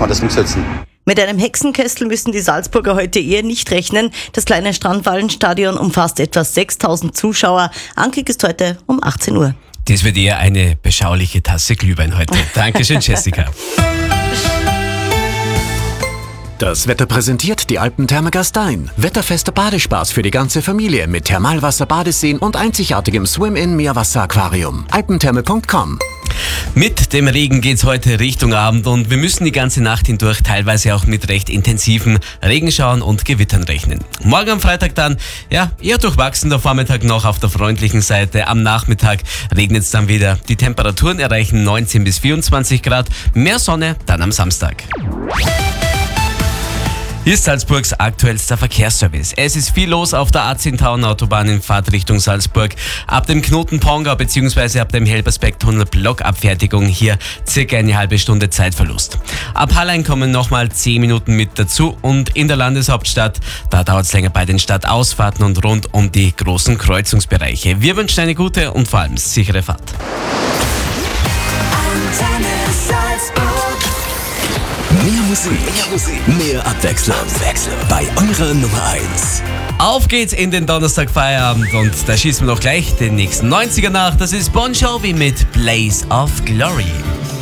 wir das umsetzen. Mit einem Hexenkessel müssen die Salzburger heute eher nicht rechnen. Das kleine Strandvallenstadion umfasst etwa 6.000 Zuschauer. Ankick ist heute um 18 Uhr. Das wird eher eine beschauliche Tasse Glühwein heute. Dankeschön, Jessica. Das Wetter präsentiert die Alpentherme Gastein. Wetterfester Badespaß für die ganze Familie mit Thermalwasser, Badeseen und einzigartigem Swim-In-Meerwasser-Aquarium. Alpentherme.com. Mit dem Regen geht's heute Richtung Abend und wir müssen die ganze Nacht hindurch teilweise auch mit recht intensiven Regenschauern und Gewittern rechnen. Morgen am Freitag dann, eher durchwachsen, der Vormittag noch auf der freundlichen Seite. Am Nachmittag regnet's dann wieder. Die Temperaturen erreichen 19 bis 24 Grad. Mehr Sonne dann am Samstag. Hier ist Salzburgs aktuellster Verkehrsservice. Es ist viel los auf der A10-Autobahn in Fahrtrichtung Salzburg. Ab dem Knoten Pongau bzw. ab dem Helbersberg-Tunnel Blockabfertigung hier circa eine halbe Stunde Zeitverlust. Ab Hallein kommen nochmal 10 Minuten mit dazu und in der Landeshauptstadt, da dauert es länger bei den Stadtausfahrten und rund um die großen Kreuzungsbereiche. Wir wünschen eine gute und vor allem sichere Fahrt. Mehr Musik, mehr Abwechslung. Bei eurer Nummer 1. Auf geht's in den Donnerstagfeierabend und da schießen wir noch gleich den nächsten 90er nach. Das ist Bon Jovi mit Blaze of Glory.